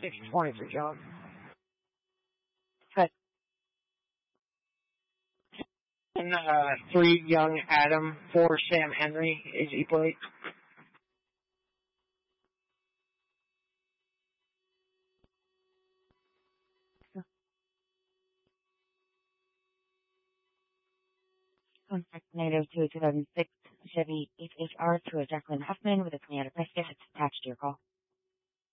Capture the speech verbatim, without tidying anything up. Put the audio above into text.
six twenty for John. Cut. And uh, three young Adam, four Sam Henry is equally. Contact negative two two thousand six Chevy H H R to a Jacqueline Huffman with a Toyota Prescott attached to your call.